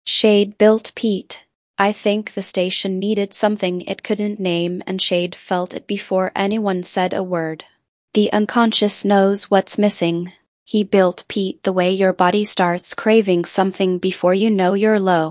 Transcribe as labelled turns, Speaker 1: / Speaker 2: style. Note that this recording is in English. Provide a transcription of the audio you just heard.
Speaker 1: Shade built Pete. I think the station needed something it couldn't name, and Shade felt it before anyone said a word. The unconscious knows what's missing. He built Pete the way your body starts craving something before you know you're low.